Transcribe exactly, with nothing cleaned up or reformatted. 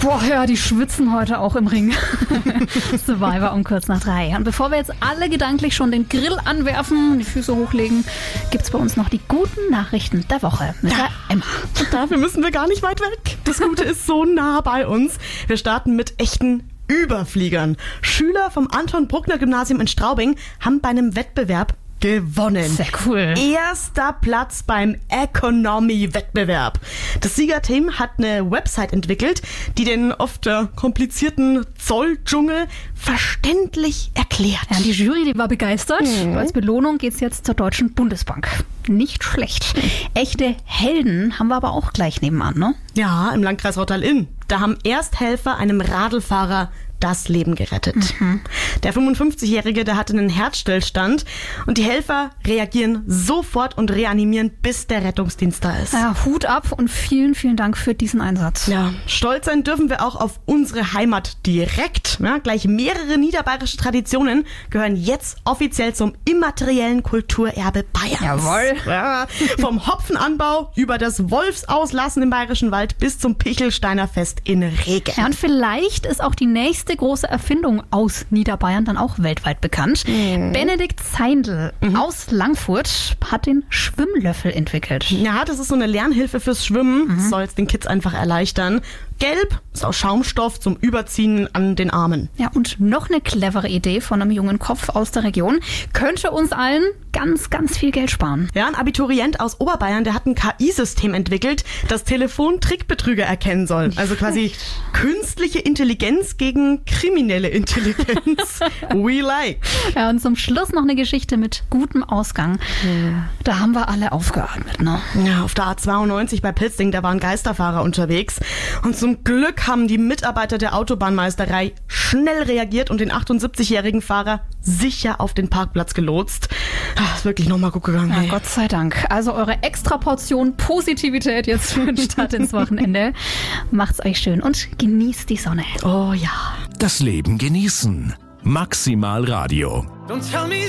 Boah, ja, die schwitzen heute auch im Ring. Survivor um kurz nach drei. Und bevor wir jetzt alle gedanklich schon den Grill anwerfen, die Füße hochlegen, gibt's bei uns noch die guten Nachrichten der Woche mit der Emma. Dafür müssen wir gar nicht weit weg. Das Gute ist so nah bei uns. Wir starten mit echten Überfliegern. Schüler vom Anton-Bruckner-Gymnasium in Straubing haben bei einem Wettbewerb gewonnen. Sehr cool. Erster Platz beim Economy-Wettbewerb. Das Siegerteam hat eine Website entwickelt, die den oft äh, komplizierten Zolldschungel verständlich erklärt. Ja, die Jury, die war begeistert. Mhm. Als Belohnung geht's jetzt zur Deutschen Bundesbank. Nicht schlecht. Echte Helden haben wir aber auch gleich nebenan, ne? Ja, im Landkreis Rottal-Inn. Da haben Ersthelfer einem Radlfahrer das Leben gerettet. Mhm. Der fünfundfünfzigjährige, der hatte einen Herzstillstand und die Helfer reagieren sofort und reanimieren, bis der Rettungsdienst da ist. Ja, Hut ab und vielen, vielen Dank für diesen Einsatz. Ja, stolz sein dürfen wir auch auf unsere Heimat direkt. Ja, gleich mehrere niederbayerische Traditionen gehören jetzt offiziell zum immateriellen Kulturerbe Bayerns. Jawohl. Ja, vom Hopfenanbau über das Wolfsauslassen im Bayerischen Wald bis zum Pichelsteiner Fest in Regen. Ja, und vielleicht ist auch die nächste große Erfindung aus Niederbayern dann auch weltweit bekannt. Mhm. Benedikt Zeindl mhm. aus Langfurt hat den Schwimmlöffel entwickelt. Ja, das ist so eine Lernhilfe fürs Schwimmen. Mhm. Soll es den Kids einfach erleichtern. Gelb ist auch Schaumstoff zum Überziehen an den Armen. Ja, und noch eine clevere Idee von einem jungen Kopf aus der Region. Könnte uns allen ganz, ganz viel Geld sparen. Ja, ein Abiturient aus Oberbayern, der hat ein K I-System entwickelt, das Telefontrickbetrüger erkennen soll. Also quasi künstliche Intelligenz gegen kriminelle Intelligenz. We like. Ja, und zum Schluss noch eine Geschichte mit gutem Ausgang. Ja. Da haben wir alle aufgeatmet, ne? Ja, auf der A zweiundneunzig bei Pilzding, da waren Geisterfahrer unterwegs. Und zum Glück haben die Mitarbeiter der Autobahnmeisterei schnell reagiert und den achtundsiebzigjährigen Fahrer sicher auf den Parkplatz gelotst. Ach, ist wirklich nochmal gut gegangen. Ja, hey. Gott sei Dank. Also eure extra Portion Positivität jetzt für den Start ins Wochenende. Macht's euch schön und genießt die Sonne. Oh ja. Das Leben genießen. Maximal Radio. Don't tell me